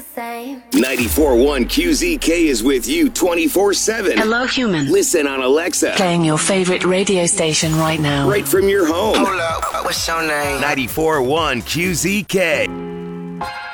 same. 94.1 QZK is with you 24/7. Hello, human. Listen on Alexa. Playing your favorite radio station right now. Right from your home. Hold up, what's your name? 94.1 QZK.